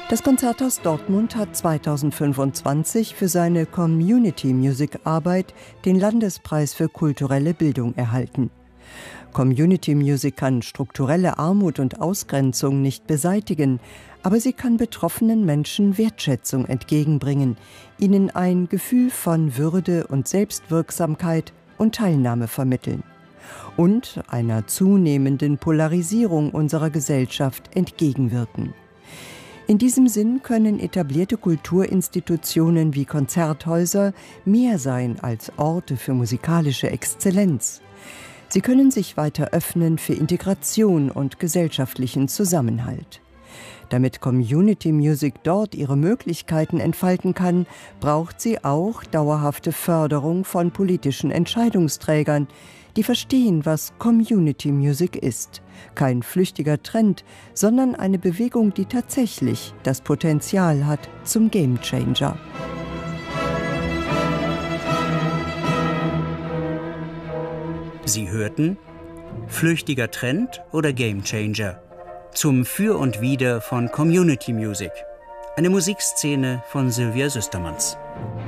Das Konzerthaus Dortmund hat 2025 für seine Community-Music-Arbeit den Landespreis für kulturelle Bildung erhalten. Community Music kann strukturelle Armut und Ausgrenzung nicht beseitigen, aber sie kann betroffenen Menschen Wertschätzung entgegenbringen, ihnen ein Gefühl von Würde und Selbstwirksamkeit und Teilnahme vermitteln und einer zunehmenden Polarisierung unserer Gesellschaft entgegenwirken. In diesem Sinn können etablierte Kulturinstitutionen wie Konzerthäuser mehr sein als Orte für musikalische Exzellenz. Sie können sich weiter öffnen für Integration und gesellschaftlichen Zusammenhalt. Damit Community Music dort ihre Möglichkeiten entfalten kann, braucht sie auch dauerhafte Förderung von politischen Entscheidungsträgern, die verstehen, was Community Music ist. Kein flüchtiger Trend, sondern eine Bewegung, die tatsächlich das Potenzial hat zum Gamechanger. Sie hörten Flüchtiger Trend oder Gamechanger zum Für und Wider von Community Music. Eine Musikszene von Sylvia Süstermanns.